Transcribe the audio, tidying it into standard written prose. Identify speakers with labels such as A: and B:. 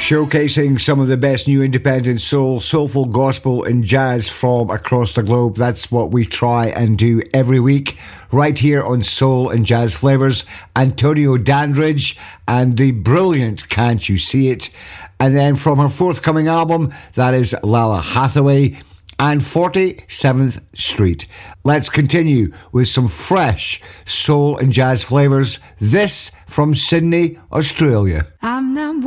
A: Showcasing some of the best new independent soul, soulful gospel and jazz from across the globe. That's what we try and do every week right here on Soul and Jazz Flavors. Antonio Dandridge and the brilliant Can't You See It. And then from her forthcoming album, that is Lala Hathaway and 47th Street. Let's continue with some fresh soul and jazz flavors. This from Sydney, Australia.
B: I'm not